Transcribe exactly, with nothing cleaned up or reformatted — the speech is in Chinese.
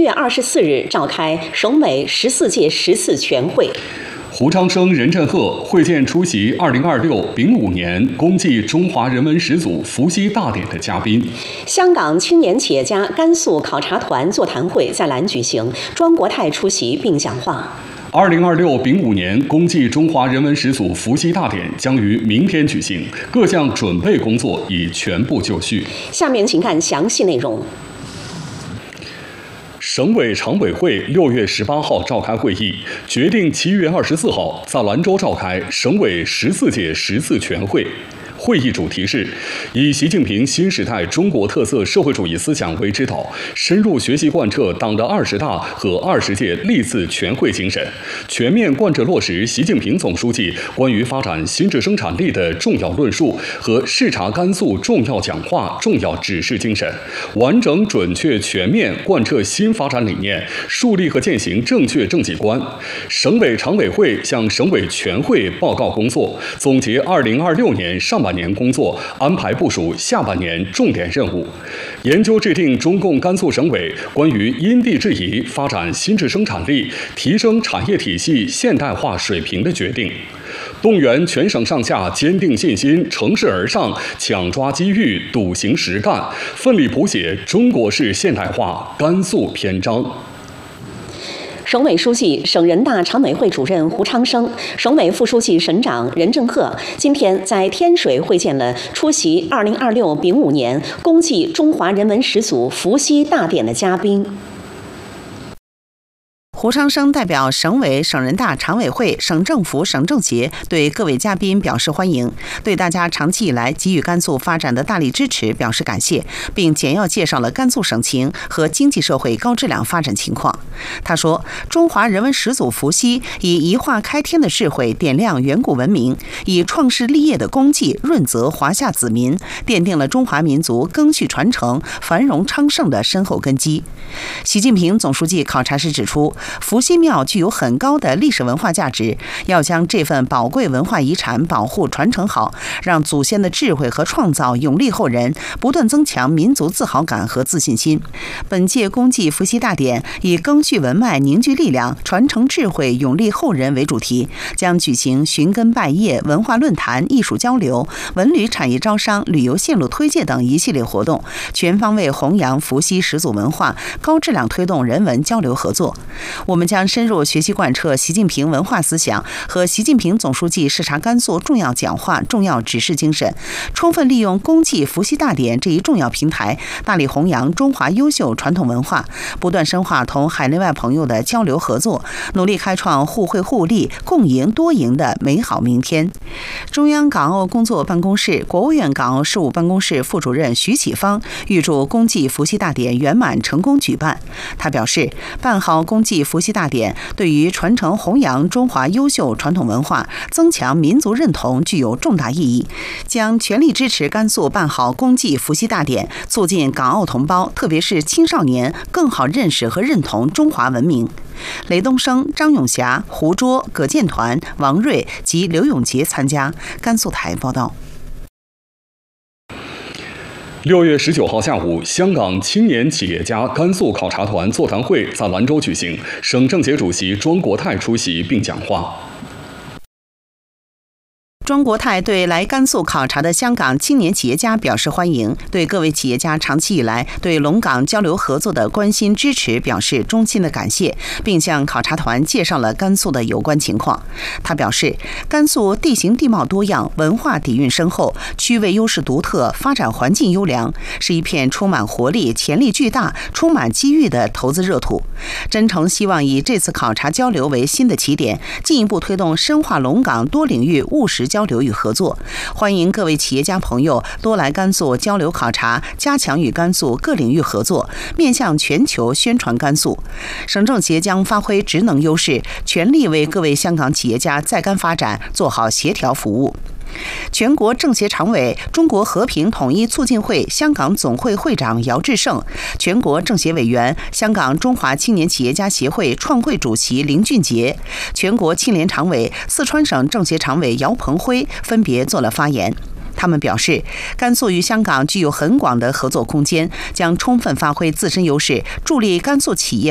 月二十四日召开省委十四届十四全会。 胡昌生、任振赫会见出席二零二六丙午年公祭中华人文始祖伏羲大典的嘉宾。 香港青年企业家甘肃考察团座谈会在兰举行，庄国泰出席并讲话。 二零二六丙午年公祭中华人文始祖伏羲大典将于明天举行，各项准备工作已全部就绪。 下面请看详细内容。 省委常委会六月十八号召开会议，决定七月二十四号在兰州召开省委十四届十四全会。会议主题是以习近平新时代中国特色社会主义思想为指导，深入学习贯彻党的二十大和二十届历次全会精神，全面贯彻落实习近平总书记关于发展新质生产力的重要论述和视察甘肃重要讲话、重要指示精神，完整准确全面贯彻新发展理念，树立和践行正确政绩观。省委常委会向省委全会报告工作，总结二零二六年上半年工作，安排部署下半年重点任务，研究制定中共甘肃省委关于因地制宜发展新质生产力、提升产业体系现代化水平的决定，动员全省上下坚定信心、乘势而上，抢抓机遇、笃行实干，奋力谱写中国式现代化甘肃篇章。 省委书记、省人大常委会主任胡昌生、省委副书记、省长任振赫今天在天水会见了出席二零二六丙午年公祭中华人文始祖伏羲大典的嘉宾。 胡昌生代表省委、省人大常委会、省政府、省政协对各位嘉宾表示欢迎，对大家长期以来给予甘肃发展的大力支持表示感谢，并简要介绍了甘肃省情和经济社会高质量发展情况。他说，中华人文始祖伏羲以一化开天的智慧点亮远古文明，以创世立业的功绩润泽华夏子民，奠定了中华民族赓续传承、繁荣昌盛的深厚根基。习近平总书记考察时指出，伏羲庙具有很高的历史文化价值，要将这份宝贵文化遗产保护传承好，让祖先的智慧和创造永历后人，不断增强民族自豪感和自信心。本届公祭伏羲大典以赓续文脉、凝聚力量、传承智慧、永历后人为主题，将举行寻根拜谒、文化论坛、艺术交流、文旅产业招商、旅游线路推介等一系列活动，全方位弘扬伏羲始祖文化，高质量推动人文交流合作。我们将深入学习贯彻习近平文化思想和习近平总书记视察甘肃重要讲话、重要指示精神，充分利用公祭伏羲大典这一重要平台，大力弘扬中华优秀传统文化，不断深化同海内外朋友的交流合作，努力开创互惠互利、共赢多赢的美好明天。中央港澳工作办公室、国务院港澳事务办公室副主任徐启芳预祝公祭伏羲大典圆满成功举办。他表示，办好公祭伏羲大典对于传承弘扬中华优秀传统文化、增强民族认同具有重大意义，将全力支持甘肃办好公祭伏羲大典，促进港澳同胞，特别是青少年更好认识和认同中华文明。雷东升、张永霞、胡卓、葛建团、王瑞及刘永杰参加。甘肃台报道。 六月十九号下午，香港青年企业家甘肃考察团座谈会在兰州举行，省政协主席庄国泰出席并讲话。 庄国泰对来甘肃考察的香港青年企业家表示欢迎，对各位企业家长期以来对龙港交流合作的关心支持表示衷心的感谢，并向考察团介绍了甘肃的有关情况。他表示，甘肃地形地貌多样，文化底蕴深厚，区位优势独特，发展环境优良，是一片充满活力、潜力巨大、充满机遇的投资热土。真诚希望以这次考察交流为新的起点，进一步推动深化龙港多领域务实交流与合作，欢迎各位企业家朋友多来甘肃交流考察，加强与甘肃各领域合作，面向全球宣传甘肃。省政协将发挥职能优势，全力为各位香港企业家在甘发展做好协调服务。全国政协常委、中国和平统一促进会香港总会会长姚志胜，全国政协委员、香港中华青年企业家协会创会主席林俊杰，全国青联常委、四川省政协常委姚鹏辉分别做了发言。他们表示，甘肃与香港具有很广的合作空间，将充分发挥自身优势，助力甘肃企业